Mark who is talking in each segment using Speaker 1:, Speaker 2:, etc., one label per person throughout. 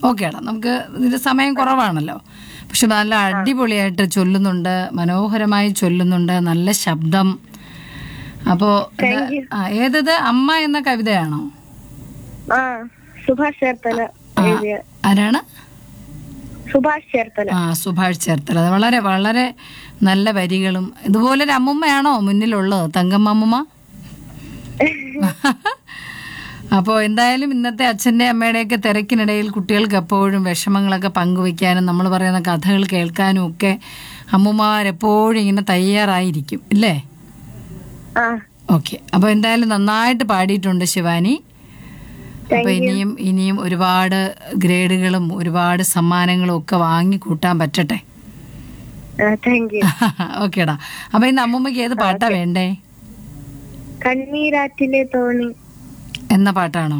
Speaker 1: ഓക്കേടാ, നമുക്ക് ഇതിന്റെ സമയം കുറവാണല്ലോ, പക്ഷെ നല്ല അടിപൊളിയായിട്ട് ചൊല്ലുന്നുണ്ട്, മനോഹരമായി ചൊല്ലുന്നുണ്ട്, നല്ല ശബ്ദം. അപ്പോ ഏതത് അമ്മ എന്ന കവിതയാണോ?
Speaker 2: സുഭാഷ് ചേർത്തല.
Speaker 1: ആരാണ്?
Speaker 2: സുഭാഷ് ചേർത്തല.
Speaker 1: സുഭാഷ് ചേർത്തല. അത് വളരെ വളരെ നല്ല വരികളും. ഇതുപോലൊരു അമ്മുമ്മയാണോ മുന്നിലുള്ളത്, തങ്കമ്മ? അപ്പോൾ എന്തായാലും ഇന്നത്തെ അച്ഛൻ്റെ അമ്മയുടെയൊക്കെ തിരക്കിനിടയിൽ കുട്ടികൾക്ക് എപ്പോഴും വിഷമങ്ങളൊക്കെ പങ്കുവയ്ക്കാനും നമ്മൾ പറയുന്ന കഥകൾ കേൾക്കാനും ഒക്കെ അമ്മമാരെപ്പോഴും ഇങ്ങനെ തയ്യാറായിരിക്കും ഇല്ലേ? ഓക്കെ, അപ്പോൾ എന്തായാലും നന്നായിട്ട് പാടിയിട്ടുണ്ട് ശിവാനി. അപ്പോൾ ഇനിയും ഒരുപാട് ഗ്രേഡുകളും ഒരുപാട് സമ്മാനങ്ങളും ഒക്കെ വാങ്ങി കൂട്ടാൻ പറ്റട്ടെ. ഓക്കേടാ. അപ്പൊ ഇന്ന് അമ്മൂമ്മക്ക് ഏത് പാട്ടാ വേണ്ടേ?
Speaker 2: കണ്ണീരാറ്റിലെ തോണി
Speaker 1: എന്ന പാട്ടാണോ?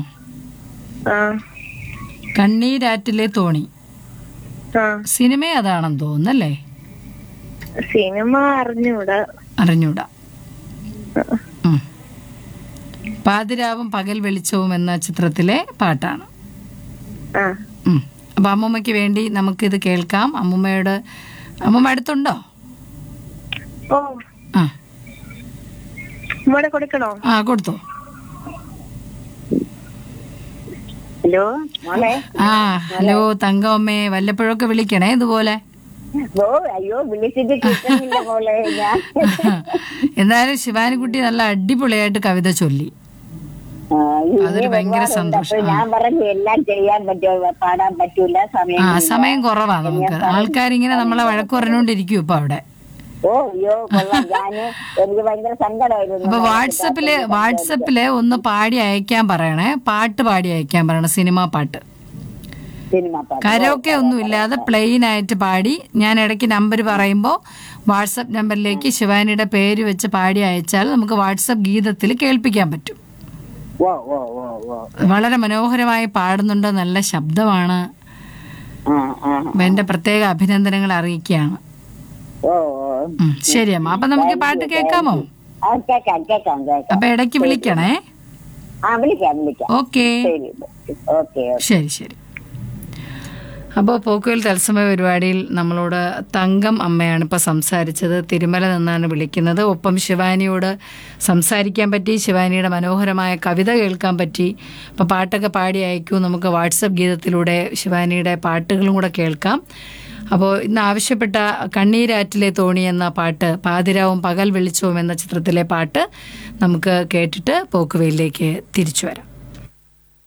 Speaker 1: കണ്ണീരാറ്റിലെ തോണി സിനിമ അതാണെന്ന് തോന്നുന്നല്ലേ?
Speaker 2: സിനിമ അറിഞ്ഞൂടാ.
Speaker 1: പാതിരാവും പകൽ വെളിച്ചവും എന്ന ചിത്രത്തിലെ പാട്ടാണ്. അപ്പൊ അമ്മൂമ്മയ്ക്ക് വേണ്ടി നമുക്കിത് കേൾക്കാം. അമ്മൂമ്മ അടുത്തുണ്ടോ?
Speaker 2: കൊടുക്കണോ?
Speaker 1: കൊടുത്തോ. ഹലോ തങ്കമ്മേ, വല്ലപ്പോഴൊക്കെ വിളിക്കണേ ഇതുപോലെ. എന്തായാലും ശിവാനിക്കുട്ടി നല്ല അടിപൊളിയായിട്ട് കവിത ചൊല്ലി. അതൊരു ഭയങ്കര സന്തോഷം. സമയം കുറവാ നമുക്ക്. ആൾക്കാരിങ്ങനെ നമ്മളെ വഴക്ക് പറഞ്ഞോണ്ടിരിക്കും ഇപ്പൊ അവിടെ. അപ്പൊ വാട്സപ്പില് ഒന്ന് പാടി അയക്കാൻ പറയണേ, പാട്ട് പാടി അയക്കാൻ പറയണം, സിനിമാ പാട്ട്. കരോക്കെ ഒന്നും ഇല്ലാതെ പ്ലെയിൻ ആയിട്ട് പാടി. ഞാൻ ഇടയ്ക്ക് നമ്പർ പറയുമ്പോൾ വാട്സപ്പ് നമ്പറിലേക്ക് ശിവാനിയുടെ പേര് വെച്ച് പാടി അയച്ചാൽ നമുക്ക് വാട്സപ്പ് ഗീതത്തിൽ കേൾപ്പിക്കാൻ പറ്റും. വളരെ മനോഹരമായി പാടുന്നുണ്ട്, നല്ല ശബ്ദമാണ്. എന്റെ പ്രത്യേക അഭിനന്ദനങ്ങൾ അറിയിക്കുകയാണ്. ശരി അമ്മ, അപ്പൊ നമുക്ക് പാട്ട് കേൾക്കാമോ? അപ്പൊ ഇടയ്ക്ക് വിളിക്കണേ. ഓക്കെ, ശരി. അപ്പോൾ പോക്കുവെൽ തത്സമയ പരിപാടിയിൽ നമ്മളോട് തങ്കം അമ്മയാണ് ഇപ്പോൾ സംസാരിച്ചത്. തിരുമല നിന്നാണ് വിളിക്കുന്നത്. ഒപ്പം ശിവാനിയോട് സംസാരിക്കാൻ പറ്റി, ശിവാനിയുടെ മനോഹരമായ കവിത കേൾക്കാൻ പറ്റി. അപ്പോൾ പാട്ടൊക്കെ പാടി അയക്കൂ, നമുക്ക് വാട്സപ്പ് ഗീതത്തിലൂടെ ശിവാനിയുടെ പാട്ടുകളും കൂടെ കേൾക്കാം. അപ്പോൾ ഇന്ന് ആവശ്യപ്പെട്ട കണ്ണീരാറ്റിലെ തോണി എന്ന പാട്ട്, പാതിരാവും പകൽ വെളിച്ചവും എന്ന ചിത്രത്തിലെ പാട്ട് നമുക്ക് കേട്ടിട്ട് പോക്കുവെയിലേക്ക് തിരിച്ചു വരാം.